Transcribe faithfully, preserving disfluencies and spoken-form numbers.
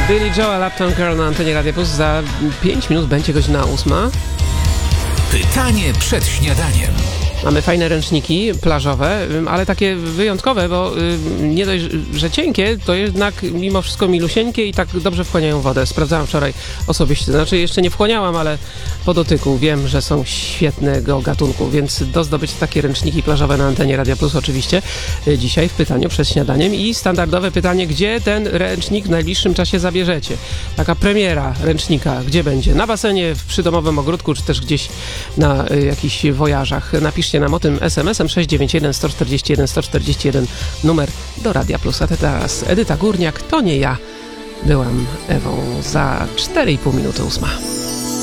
Billy Joel, Uptown Girl na antenie Radia Plus. Za pięć minut będzie godzina ósma. Pytanie przed śniadaniem. Mamy fajne ręczniki plażowe, ale takie wyjątkowe, bo nie dość, że cienkie, to jednak mimo wszystko milusieńkie i tak dobrze wchłaniają wodę. Sprawdzałam wczoraj osobiście, znaczy jeszcze nie wchłaniałam, ale po dotyku wiem, że są świetnego gatunku, więc do zdobycia takie ręczniki plażowe na antenie Radia Plus oczywiście dzisiaj w pytaniu przed śniadaniem i standardowe pytanie, gdzie ten ręcznik w najbliższym czasie zabierzecie? Taka premiera ręcznika, gdzie będzie? Na basenie, w przydomowym ogródku, czy też gdzieś na y, jakichś wojażach. Napiszcie nam o tym es em esem sześć dziewięć jeden sto czterdzieści jeden sto czterdzieści jeden, numer do Radia Plus. A teraz Edyta Górniak, to nie ja byłam Ewą, za cztery i pół minuty ósma.